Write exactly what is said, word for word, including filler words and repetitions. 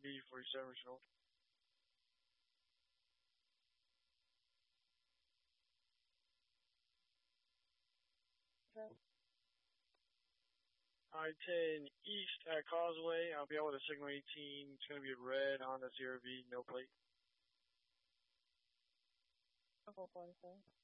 B forty-seven original. Okay. I ten east at Causeway. I'll be out with a Sigma eighteen. It's going to be red on the zero V, no plate. four forty-seven.